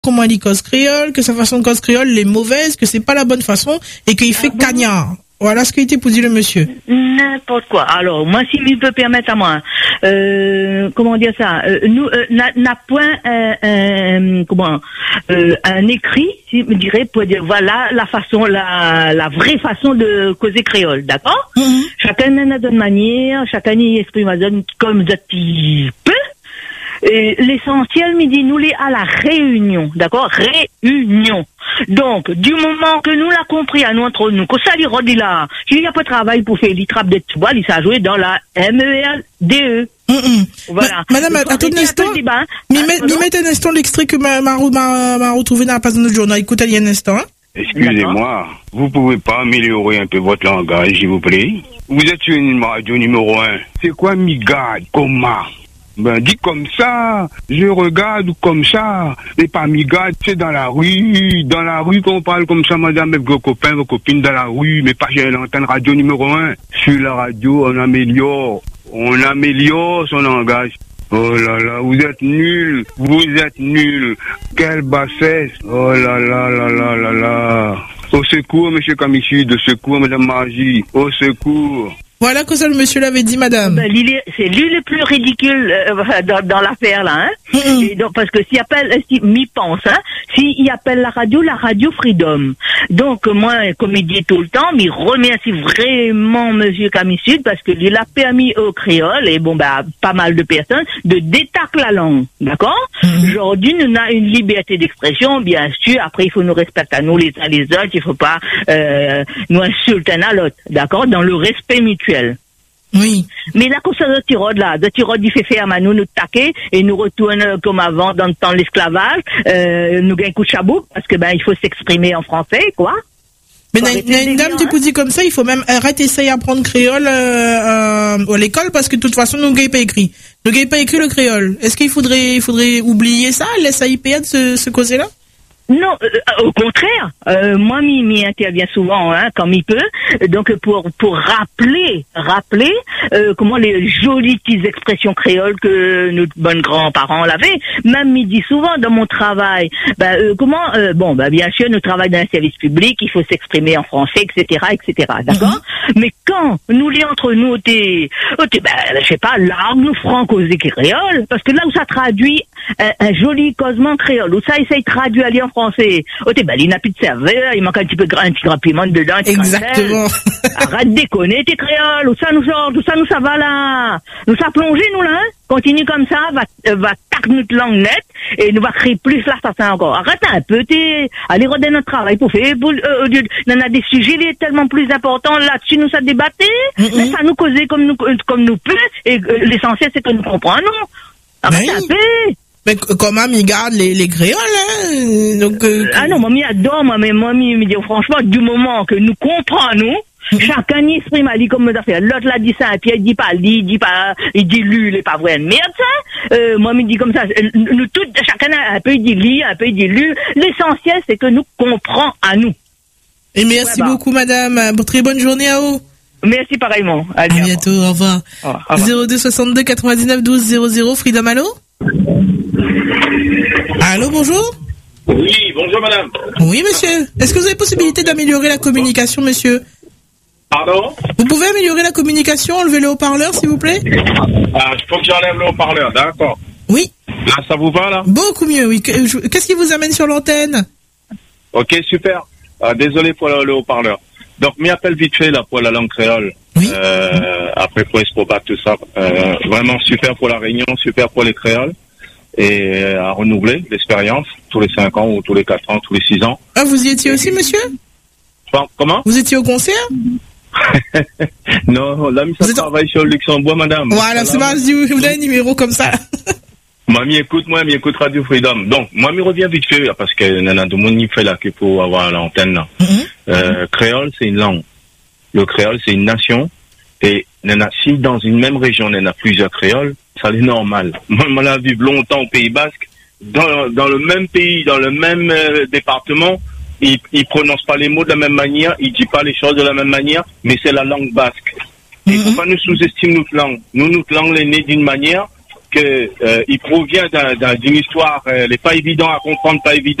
comment il cause créole, que sa façon de cause créole est mauvaise, que c'est pas la bonne façon, et qu'il fait cagnard. Voilà ce qu'il était pour dire le monsieur. N'importe quoi. Alors, moi, s'il me peut permettre à moi, comment dire ça, nous, n'a point, un écrit, je me dirais, pour dire, voilà la façon, la vraie façon de causer créole, d'accord? Chacun a une manière, chacun y exprime comme de petit peu. Et l'essentiel, me dit, nous les à la réunion, d'accord? Réunion. Donc, du moment que nous l'a compris à nous entre nous, que ça lui redit là, il n'y a pas de travail pour faire les trappes de tuba, il s'est joué dans la MERDE. Voilà. Madame, attendez un instant. Mettez un instant l'extrait que m'a retrouvé dans la page de notre journal. Écoutez, un instant, hein. Excusez-moi, vous pouvez pas améliorer un peu votre langage, s'il vous plaît? Vous êtes sur une radio numéro 1. C'est quoi migade, comment? Ben, dit comme ça, je regarde comme ça, et pas migade, c'est dans la rue qu'on parle comme ça, madame, avec vos copains, vos copines dans la rue, mais pas chez l'antenne radio numéro 1. Sur la radio, on améliore son langage. Oh là là, vous êtes nuls, quelle bassesse, oh là là là là là là. Au secours, monsieur Kamichid, au secours, madame Margie, au secours. Voilà que ça le monsieur l'avait dit, madame. Ben, c'est lui le plus ridicule dans l'affaire là, hein. Et donc, parce que m'y pense, hein, s'il appelle la radio Freedom. Donc moi, comme il dit tout le temps, il remercie vraiment monsieur Kamisud parce que il a permis aux créoles et pas mal de personnes de détaquer la langue, d'accord. Aujourd'hui, nous avons une liberté d'expression, bien sûr. Après, il faut nous respecter à nous les uns les autres. Il faut pas nous insulter l'un à l'autre, d'accord, dans le respect mutuel. Oui. Mais là, comme ça, de Tirode, il fait faire à nous taquer et nous retourne comme avant dans le temps de l'esclavage, nous gagne coup de chabou parce que il faut s'exprimer en français, quoi. Mais une dame qui vous dit comme ça, il faut même arrêter d'essayer d'apprendre créole à l'école parce que de toute façon, nous n'avons pas écrit. Nous n'avons pas écrit le créole. Est-ce qu'il faudrait oublier ça, laisser IPA de ce côté-là? Non, au contraire. Moi, m'y intervient souvent, hein, comme il peut. Donc, pour rappeler, comment les jolies petites expressions créoles que nos bonnes grands-parents l'avaient. Même, m'y dit souvent dans mon travail. Bien sûr, nous travaillons dans un service public, il faut s'exprimer en français, etc., d'accord? Mais quand nous les entre nous, je sais pas, l'arme franco-créole, parce que là où ça traduit un joli causement créole, où ça essaye de traduire à en français. Il n'a plus de serveur, il manque un petit grappiment dedans. Exactement. Arrête de déconner, tes créoles, où ça nous sort, où ça nous ça va là. Nous ça plongé, nous là, hein. Continue comme ça, va tac notre langue nette, et nous va créer plus l'assassin encore. Arrête un peu, allez redonner notre travail pour faire, on a des sujets tellement plus importants là-dessus, nous ça débattait, mais ça nous causait comme nous peut, et l'essentiel c'est que nous comprenons. Arrête un peu. Mais comment il garde les créoles, hein? Donc, Ah non, mamie adore, mais mamie me dit franchement, du moment que nous comprenons, chacun y exprime à lui comme ça fait. L'autre l'a dit ça, puis il dit pas, il dit lui, il est pas vrai. Merde, ça. Moi, me dit comme ça. Nous tous, chacun a un peu dit lui, un peu dit lui. L'essentiel, c'est que nous comprenons à nous. Et merci beaucoup, madame. Très bonne journée à vous. Merci pareillement. À bientôt, au revoir. 02 62 99 12 00, Freedom, allô? Allô, bonjour? Oui, bonjour madame. Oui, monsieur. Est-ce que vous avez possibilité d'améliorer la communication, monsieur? Pardon? Vous pouvez améliorer la communication, enlever le haut-parleur, s'il vous plaît? Ah, il faut que j'enlève le haut-parleur, d'accord. Oui. Là, ça vous va, là? Beaucoup mieux, oui. Qu'est-ce qui vous amène sur l'antenne? Ok, super. Désolé pour le haut-parleur. Donc, m'y appelle vite fait, là, pour la langue créole. Oui. Après, pour Escobar, tout ça. Vraiment super pour la Réunion, super pour les créoles. Et à renouveler l'expérience tous les 5 ans ou tous les 4 ans, tous les 6 ans. Ah, vous y étiez aussi, monsieur? Comment? Vous étiez au concert? Non, là, ça travaille sur le Luxembourg, madame. Voilà, c'est marrant, vous avez un numéro comme ça. Mamie écoute Radio Freedom. Donc, moi, m'y revient vite fait, parce que y a de monde qui fait là, qu'il faut avoir l'antenne, là. Créole, c'est une langue. Le créole, c'est une nation. Et, si dans une même région, il y en a plusieurs créoles, ça c'est normal. Moi, on a vécu longtemps au Pays Basque, dans le même pays, dans le même département, ils prononcent pas les mots de la même manière, ils disent pas les choses de la même manière, mais c'est la langue basque. Il faut pas nous sous-estimer notre langue. Nous, notre langue, elle est née d'une manière, que il provient d'une histoire, elle n'est pas évident à comprendre, pas évident